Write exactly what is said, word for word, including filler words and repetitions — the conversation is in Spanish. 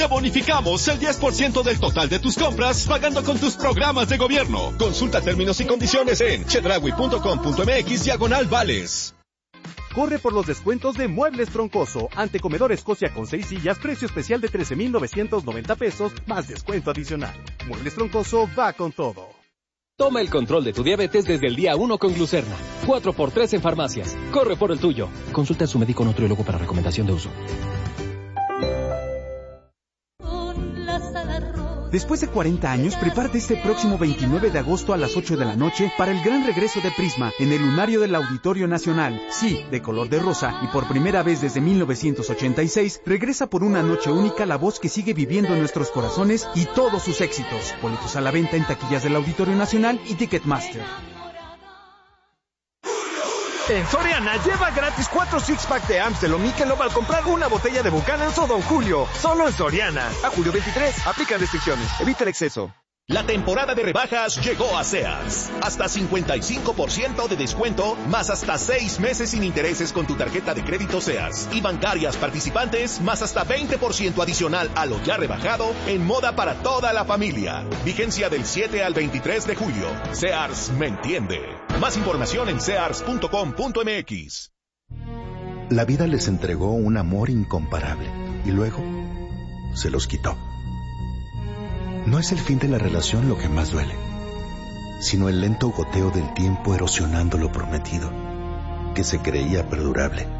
Te bonificamos el diez por ciento del total de tus compras pagando con tus programas de gobierno. Consulta términos y condiciones en chedraui punto com punto m x diagonal vales. Corre por los descuentos de Muebles Troncoso. Ante comedor Escocia con seis sillas, precio especial de trece mil novecientos noventa pesos, más descuento adicional. Muebles Troncoso va con todo. Toma el control de tu diabetes desde el día uno con Glucerna. cuatro por tres en farmacias. Corre por el tuyo. Consulta a su médico nutriólogo para recomendación de uso. Después de cuarenta años, prepárate este próximo veintinueve de agosto a las ocho de la noche para el gran regreso de Prisma en el lunario del Auditorio Nacional. Sí, de color de rosa, y por primera vez desde mil novecientos ochenta y seis, regresa por una noche única la voz que sigue viviendo en nuestros corazones y todos sus éxitos. Boletos a la venta en taquillas del Auditorio Nacional y Ticketmaster. En Soriana, lleva gratis cuatro six-pack de Amstel o Michelob al comprar una botella de Buchanan's o Don Julio. Solo en Soriana. A julio veintitrés. Aplica restricciones. Evita el exceso. La temporada de rebajas llegó a Sears. Hasta cincuenta y cinco por ciento de descuento, más hasta seis meses sin intereses con tu tarjeta de crédito Sears. Y bancarias participantes, más hasta veinte por ciento adicional a lo ya rebajado en moda para toda la familia. Vigencia del siete al veintitrés de julio. Sears me entiende. Más información en sears punto com punto m x. La vida les entregó un amor incomparable y luego se los quitó. No es el fin de la relación lo que más duele, sino el lento goteo del tiempo erosionando lo prometido, que se creía perdurable.